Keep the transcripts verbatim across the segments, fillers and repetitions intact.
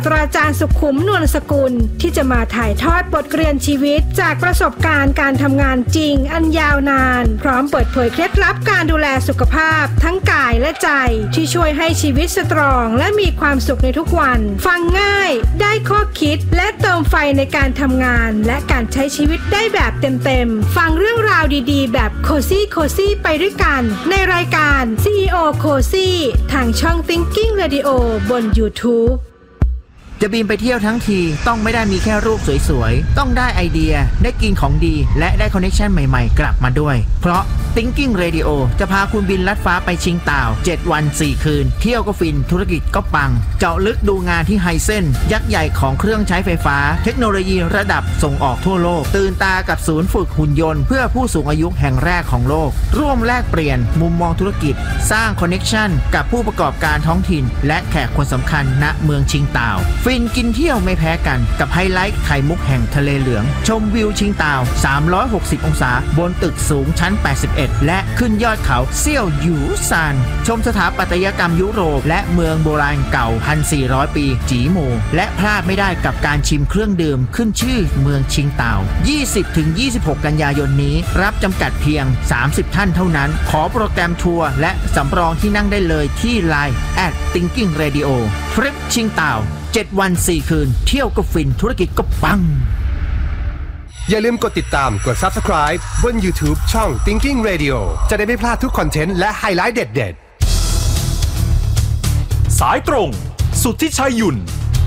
ตราจารย์สุขุมนวลสกุลที่จะมาถ่ายทอดบทเรียนชีวิตจากประสบการณ์การทำงานจริงอันยาวนานพร้อมเปิดเผยเคล็ดลับการดูแลสุขภาพทั้งกายและใจที่ช่วยให้ชีวิตสตรองและมีความสุขในทุกวันฟังง่ายได้ข้อคิดและเติมไฟในการทำงานและการใช้ชีวิตได้แบบเต็มๆฟังเรื่องราวดีๆแบบโคซี่โคซี่ไปด้วยกันในรายการ ซี อี โอ Cozy ทางช่อง Thinking Radio บน YouTube จะบินไปเที่ยวทั้งทีต้องไม่ได้มีแค่รูปสวยๆต้องได้ไอเดียได้กินของดีและได้คอนเนคชั่นใหม่ๆกลับมาด้วยเพราะ Thinking Radio จะพาคุณบินลัดฟ้าไปชิงต่าวเจ็ดวันสี่คืนเที่ยวก็ฟินธุรกิจก็ปังเจาะลึกดูงานที่ไฮเซ็นยักษ์ใหญ่ของเครื่องใช้ไฟฟ้าเทคโนโลยีระดับส่งออกทั่วโลกตื่นตากับศูนย์ฝึกหุ่นยนต์เพื่อผู้สูงอายุแห่งแรกของโลกร่วมแลกเปลี่ยนมุมมองธุรกิจสร้างคอนเนคชั่นกับผู้ประกอบการท้องถิ่นและแขกคนสำคัญณเมืองชิงต่าวฟินกินเที่ยวไม่แพ้กันกับไฮไลท์ไข่มุกแห่งทะเลเหลืองชมวิวชิงต่าวสามร้อยหกสิบองศาบนตึกสูงชั้นแปดสิบเอ็ดและขึ้นยอดเขาเซี่ยวหยูซานชมสถาปัตยกรรมยุโรปและเมืองโบราณเก่า หนึ่งพันสี่ร้อย ปีจีหมู่และพลาดไม่ได้กับการชิมเครื่องดื่มขึ้นชื่อเมืองชิงต่าว ยี่สิบถึงยี่สิบหก กันยายนนี้รับจำกัดเพียงสามสิบท่านเท่านั้นขอโปรแกรมทัวร์และสำรองที่นั่งได้เลยที่ ไลน์ แอท Thinking Radio ทริปชิงต่าวเจ็ดวันสี่คืนเที่ยวก็ฟินธุรกิจก็ปังอย่าลืมกดติดตามกด Subscribe บน YouTube ช่อง Thinking Radio จะได้ไม่พลาดทุกคอนเทนต์และไฮไลท์เด็ดๆสายตรงสุทธิชัยหยุ่น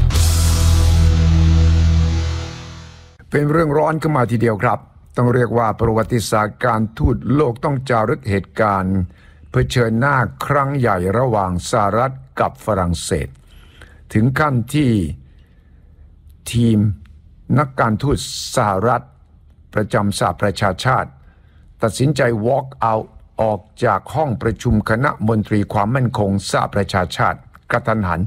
เป็นเรื่องร้อนขึ้นมาทีเดียวครับต้องเรียกว่าประวัติศาสตร์การทูตโลกต้องจารึกเหตุการณ์เผชิญหน้าครั้งใหญ่ระหว่างสหรัฐกับฝรั่งเศสถึงขั้นที่ทีมนักการทูตสหรัฐประจำสหประชาชาติตัดสินใจ walk out ออกจากห้องประชุมคณะมนตรีความมั่นคงสหประชาชาติกระทันหัน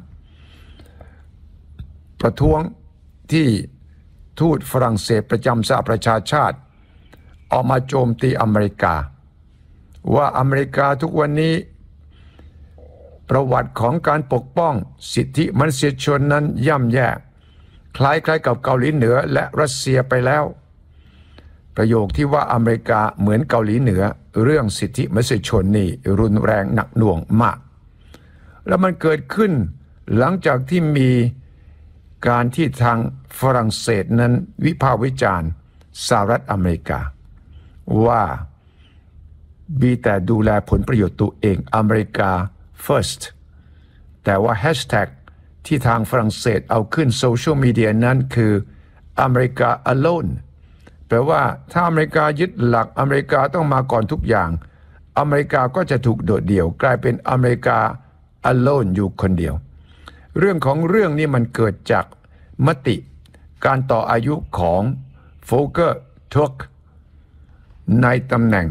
ประท้วงที่ทูตฝรั่งเศสประจำสหประชาชาติออกมาโจมตีอเมริกาว่าอเมริกาทุกวันนี้ประวัติของการปกป้องสิทธิมนุษยชนนั้นย่ำแย่คล้ายๆกับเกาหลีเหนือและรัสเซียไปแล้วประโยคที่ว่าอเมริกาเหมือนเกาหลีเหนือเรื่องสิทธิมนุษยชนนี่รุนแรงหนักหน่วงมากแล้วมันเกิดขึ้นหลังจากที่มีการที่ทางฝรั่งเศสนั้นวิพากษ์วิจารณ์สหรัฐอเมริกาว่ามีแต่ดูแลผลประโยชน์ตัวเองอเมริกา first แต่ว่าแฮชแท็กที่ทางฝรั่งเศสเอาขึ้นโซเชียลมีเดียนั้นคืออเมริกา alone แปลว่าถ้าอเมริกายึดหลักอเมริกาต้องมาก่อนทุกอย่างอเมริกาก็จะถูกโดดเดี่ยวกลายเป็นอเมริกา alone อยู่คนเดียวเรื่องของเรื่องนี้มันเกิดจากมติการต่ออายุของโฟลเกอร์ทุกในตำแหน่ง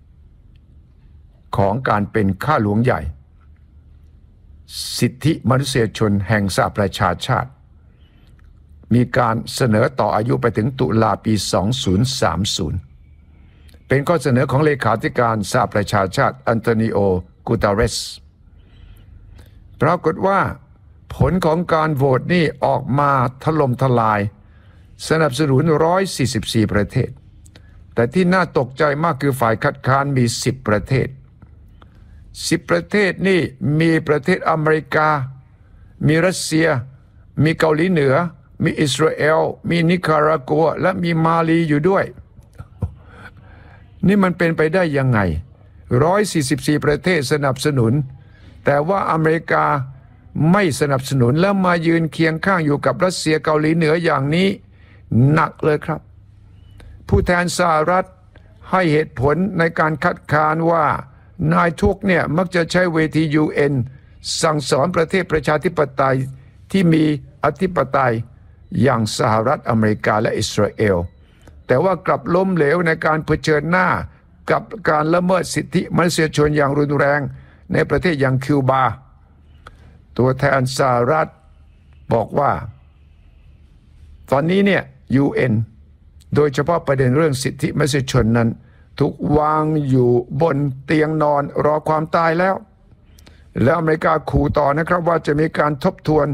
ของการเป็นข้าหลวงใหญ่สิทธิมนุษยชนแห่งสหประชาชาติมีการเสนอต่ออายุไปถึงตุลาปีสองพันสามสิบเป็นข้อเสนอของเลขาธิการสหประชาชาติอันโตนิโอ กูตาเรสปรากฏว่าผลของการโหวตนี่ออกมาถล่มทลายสนับสนุนหนึ่งร้อยสี่สิบสี่ประเทศแต่ที่น่าตกใจมากคือฝ่ายคัดค้านมีสิบประเทศสิบประเทศนี่มีประเทศอเมริกามีรัสเซียมีเกาหลีเหนือมีอิสราเอลมีนิคารากัวและมีมาลีอยู่ด้วยนี่มันเป็นไปได้ยังไงหนึ่งร้อยสี่สิบสี่ประเทศสนับสนุนแต่ว่าอเมริกาไม่สนับสนุนแล้วมายืนเคียงข้างอยู่กับรัสเซียเกาหลีเหนืออย่างนี้หนักเลยครับผู้แทนสหรัฐให้เหตุผลในการคัดค้านว่านายทุกเนี่ยมักจะใช้เวที ยู เอ็น สั่งสอนประเทศประชาธิปไตยที่มีอธิปไตยอย่างสหรัฐอเมริกาและอิสราเอลแต่ว่ากลับล้มเหลวในการเผชิญหน้ากับการละเมิดสิทธิมนุษยชนอย่างรุนแรงในประเทศอย่างคิวบาตัวแทนสหรัฐบอกว่าตอนนี้เนี่ย ยู เอ็น โดยเฉพาะประเด็นเรื่องสิทธิมนุษยชนนั้นถูกวางอยู่บนเตียงนอนรอความตายแล้วและอเมริกาขู่ต่อนะครับว่าจะมีการทบทวน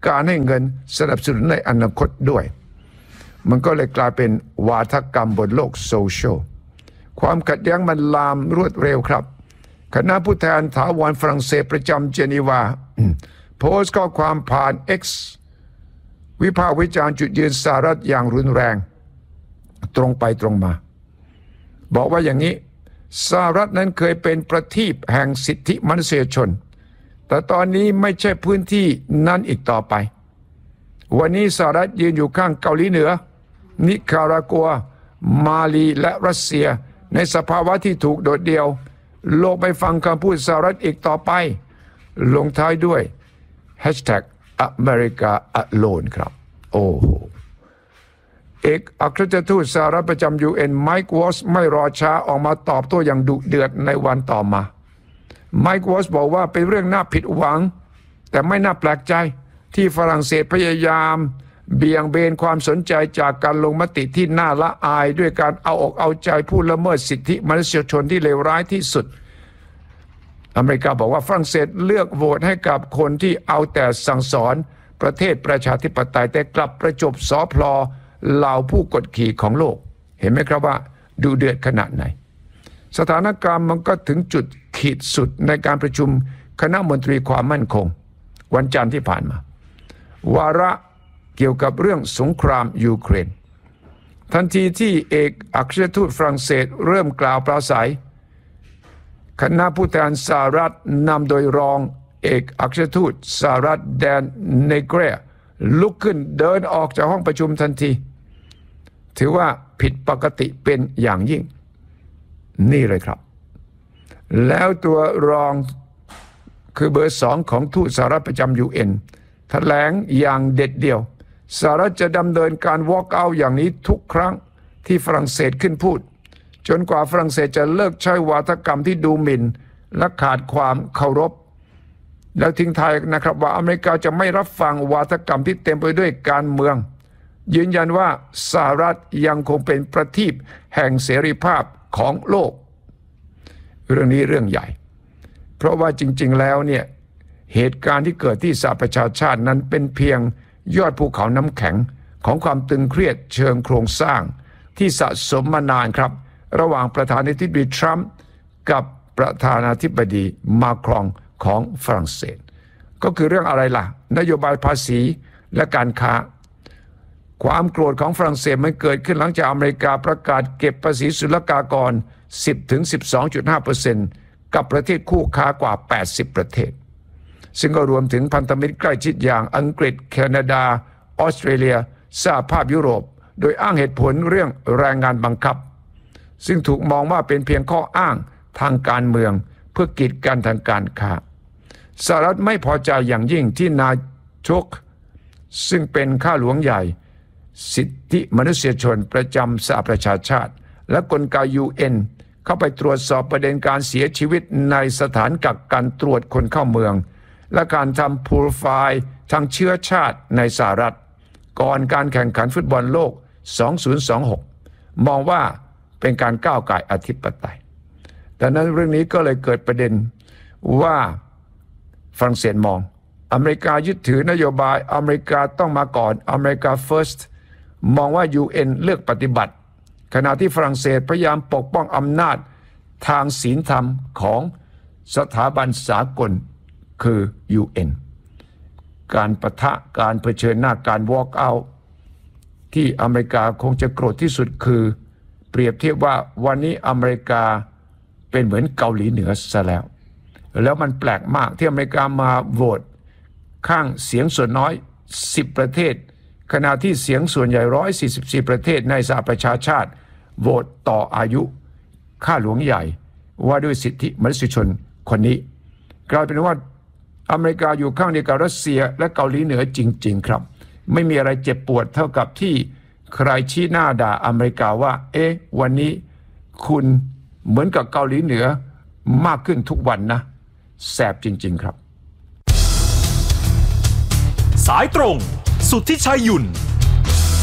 การให้เงินสนับสนุนในอนาคตด้วยมันก็เลยกลายเป็นวาทกรรมบนโลกโซเชียลความขัดแย้งมันลามรวดเร็วครับคณะผู้แทนถาวรฝรั่งเศสประจำเจนีวาโพสต์ข้อความผ่าน X วิพากษ์วิจารณ์จุดยืนสหรัฐอย่างรุนแรงตรงไปตรงมาบอกว่าอย่างนี้สหรัฐนั้นเคยเป็นประทีปแห่งสิทธิมนุษยชนแต่ตอนนี้ไม่ใช่พื้นที่นั้นอีกต่อไปวันนี้สหรัฐยืนอยู่ข้างเกาหลีเหนือนิคารากัวมาลีและรัสเซียในสภาวะที่ถูกโดดเดี่ยวโลกไม่ฟังคำพูดสหรัฐอีกต่อไปลงท้ายด้วย แฮชแท็ก อเมริกา อะโลน ครับโอ้โหเอกอัครราชทูตสหรัฐประจำ ยู เอ็น ไมค์วอสไม่รอช้าออกมาตอบโต้อย่างดุเดือดในวันต่อมาไมค์วอสบอกว่าเป็นเรื่องน่าผิดหวังแต่ไม่น่าแปลกใจที่ฝรั่งเศสพยายามเบี่ยงเบนความสนใจจากการลงมติที่น่าละอายด้วยการเอาอกเอาใจผู้ละเมิดสิทธิมนุษยชนที่เลวร้ายที่สุดอเมริกาบอกว่าฝรั่งเศสเลือกโหวตให้กับคนที่เอาแต่สั่งสอนประเทศประชาธิปไตยแต่กลับประจบสอพลอเหล่าผู้กดขี่ของโลกเห็นไหมครับว่าดูเดือดขนาดไหนสถานการณ์มันก็ถึงจุดขีดสุดในการประชุมคณะมนตรีความมั่นคงวันจันทร์ที่ผ่านมาวาระเกี่ยวกับเรื่องสงครามยูเครนทันทีที่เอกอัครราชทูตฝรั่งเศสเริ่มกล่าวปราศัยคณะผู้แทนสหรัฐนำโดยรองเอกอัครราชทูตสหรัฐแดนเนเกรลุกขึ้นเดินออกจากห้องประชุมทันทีถือว่าผิดปกติเป็นอย่างยิ่งนี่เลยครับแล้วตัวรองคือเบอร์สองของทูตสหรัฐประจำ ยู เอ็น แถลงอย่างเด็ดเดี่ยวสหรัฐจะดำเนินการ walk out อย่างนี้ทุกครั้งที่ฝรั่งเศสขึ้นพูดจนกว่าฝรั่งเศสจะเลิกใช้วาทกรรมที่ดูหมิ่นและขาดความเคารพแล้วทิ้งท้ายนะครับว่าอเมริกาจะไม่รับฟังวาทกรรมที่เต็มไปด้วยการเมืองยืนยันว่าสหรัฐยังคงเป็นประทีปแห่งเสรีภาพของโลกเรื่องนี้เรื่องใหญ่เพราะว่าจริงๆแล้วเนี่ยเหตุการณ์ที่เกิดที่สหประชาชาตินั้นเป็นเพียงยอดภูเขาน้ำแข็งของความตึงเครียดเชิงโครงสร้างที่สะสมมานานครับระหว่างประธานาธิบดีทรัมป์กับประธานาธิบดีมาครองของฝรั่งเศสก็คือเรื่องอะไรล่ะนโยบายภาษีและการค้าความโกรธของฝรั่งเศสมันเกิดขึ้นหลังจากอเมริกาประกาศเก็บภาษีศุลกากร สิบถึงสิบสองจุดห้าเปอร์เซ็นต์ กับประเทศคู่ค้ากว่าแปดสิบประเทศซึ่งก็รวมถึงพันธมิตรใกล้ชิดอย่างอังกฤษแคนาดาออสเตรเลียสหภาพยุโรปโดยอ้างเหตุผลเรื่องแรงงานบังคับซึ่งถูกมองว่าเป็นเพียงข้ออ้างทางการเมืองเพื่อกีดกันทางการค้าสหรัฐไม่พอใจอย่างยิ่งที่นายกซึ่งเป็นข้าหลวงใหญ่สิทธิมนุษยชนประจำสหประชาชาติและกลไก ยู เอ็น เข้าไปตรวจสอบประเด็นการเสียชีวิตในสถานกักกันตรวจคนเข้าเมืองและการทำโปรไฟล์ทางเชื้อชาติในสหรัฐก่อนการแข่งขันฟุตบอลโลกสองพันยี่สิบหกมองว่าเป็นการก้าวก่ายอธิปไตยดังนั้นเรื่องนี้ก็เลยเกิดประเด็นว่าฝรั่งเศสมองอเมริกายึดถือนโยบายอเมริกาต้องมาก่อนอเมริกา first มองว่า ยู เอ็น เลือกปฏิบัติขณะที่ฝรั่งเศสพยายามปกป้องอำนาจทางศีลธรรมของสถาบันสากลคือ ยู เอ็น การปะทะการเผชิญหน้าการ walk out ที่อเมริกาคงจะโกรธที่สุดคือเปรียบเทียบว่าวันนี้อเมริกาเป็นเหมือนเกาหลีเหนือซะแล้วแล้วมันแปลกมากที่อเมริกามาโหวตข้างเสียงส่วนน้อยสิบประเทศขณะที่เสียงส่วนใหญ่หนึ่งร้อยสี่สิบสี่ประเทศในสหประชาชาติโหวตต่ออายุข้าหลวงใหญ่ว่าด้วยสิทธิมนุษยชนคนนี้กลายเป็นว่าอเมริกาอยู่ข้างเดียวกับรัสเซียและเกาหลีเหนือจริงๆครับไม่มีอะไรเจ็บปวดเท่ากับที่ใครชี้หน้าด่าอเมริกาว่าเอ๊ะวันนี้คุณเหมือนกับเกาหลีเหนือมากขึ้นทุกวันนะแสบจริงๆครับสายตรงสุทธิชัยหยุ่น